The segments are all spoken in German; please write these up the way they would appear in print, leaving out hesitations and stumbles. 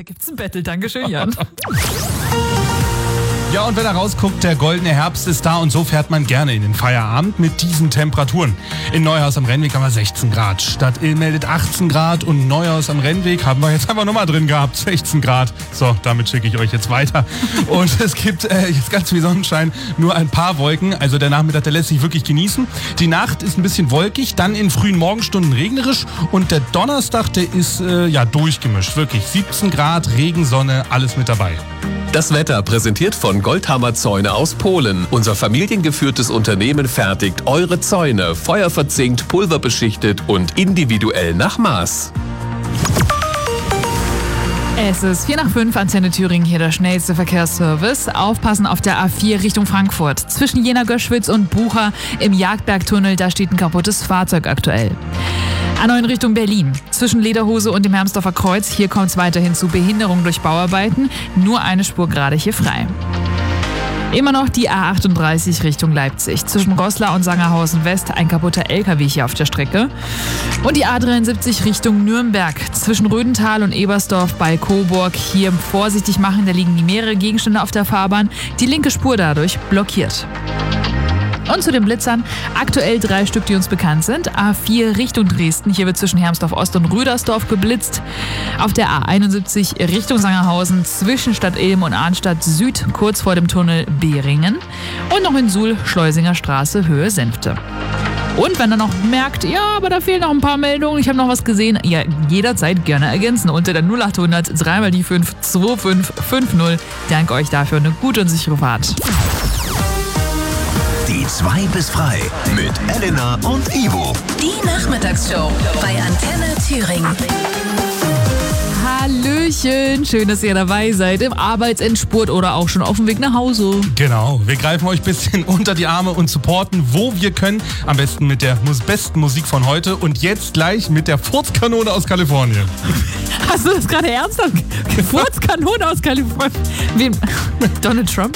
Da gibt's ein Battle. Dankeschön, Jan. Ja, und wenn er rausguckt, der goldene Herbst ist da und so fährt man gerne in den Feierabend mit diesen Temperaturen. In Neuhaus am Rennweg haben wir 16 Grad. Stadt-Ill meldet 18 Grad und Neuhaus am Rennweg haben wir jetzt einfach nochmal drin gehabt, 16 Grad. So, damit schicke ich euch jetzt weiter. Und es gibt jetzt ganz viel Sonnenschein, nur ein paar Wolken. Also der Nachmittag, der lässt sich wirklich genießen. Die Nacht ist ein bisschen wolkig, dann in frühen Morgenstunden regnerisch und der Donnerstag, der ist durchgemischt. Wirklich 17 Grad, Regen, Sonne, alles mit dabei. Das Wetter präsentiert von Goldhammer Zäune aus Polen. Unser familiengeführtes Unternehmen fertigt eure Zäune, feuerverzinkt, pulverbeschichtet und individuell nach Maß. Es ist 4:05, Antenne Thüringen, hier der schnellste Verkehrsservice. Aufpassen auf der A4 Richtung Frankfurt. Zwischen Jena-Göschwitz und Bucha im Jagdbergtunnel, da steht ein kaputtes Fahrzeug aktuell. A9 Richtung Berlin. Zwischen Lederhose und dem Hermsdorfer Kreuz, hier kommt es weiterhin zu Behinderung durch Bauarbeiten. Nur eine Spur gerade hier frei. Immer noch die A38 Richtung Leipzig. Zwischen Goslar und Sangerhausen West ein kaputter LKW hier auf der Strecke. Und die A73 Richtung Nürnberg. Zwischen Rödental und Ebersdorf bei Coburg. Hier vorsichtig machen, da liegen mehrere Gegenstände auf der Fahrbahn. Die linke Spur dadurch blockiert. Und zu den Blitzern, aktuell 3 Stück, die uns bekannt sind. A4 Richtung Dresden, hier wird zwischen Hermsdorf Ost und Rüdersdorf geblitzt. Auf der A71 Richtung Sangerhausen, zwischen Stadt-Ilm und Arnstadt Süd, kurz vor dem Tunnel Behringen. Und noch in Suhl, Schleusinger Straße, Höhe Senfte. Und wenn ihr noch merkt, ja, aber da fehlen noch ein paar Meldungen, ich habe noch was gesehen, ja, jederzeit gerne ergänzen unter der 0800 3 die 5 2550. Danke euch dafür, eine gute und sichere Fahrt. Die 2 bis frei mit Elena und Ivo. Die Nachmittagsshow bei Antenne Thüringen. Hallöchen, schön, dass ihr dabei seid im Arbeitsendspurt oder auch schon auf dem Weg nach Hause. Genau, wir greifen euch ein bisschen unter die Arme und supporten, wo wir können. Am besten mit der besten Musik von heute und jetzt gleich mit der Furzkanone aus Kalifornien. Hast du das gerade ernsthaft? Furzkanone aus Kalifornien? Wem? Donald Trump?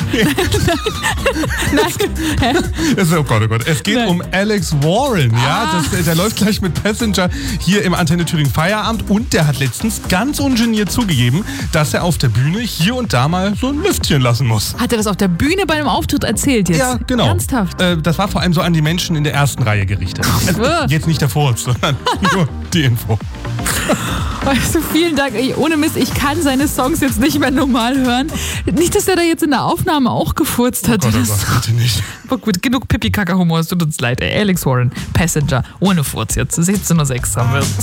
Nein. Oh Gott, oh Gott. Es geht um Alex Warren. Ja, der läuft gleich mit Passenger hier im Antenne Thüringen Feierabend und der hat letztens ganz ungeniert zugegeben, dass er auf der Bühne hier und da mal so ein Lüftchen lassen muss. Hat er das auf der Bühne bei einem Auftritt erzählt jetzt? Ja, genau. Ernsthaft? Das war vor allem so an die Menschen in der ersten Reihe gerichtet. Jetzt nicht der Furz, sondern nur die Info. Also vielen Dank. Ohne Mist, ich kann seine Songs jetzt nicht mehr normal hören. Nicht, dass er da jetzt in der Aufnahme auch gefurzt hat. Oh Gott, bitte nicht. Aber gut, genug Pipi-Kaka-Humor, es tut uns leid. Alex Warren, Passenger, ohne Furz jetzt. 16:06 haben wir es.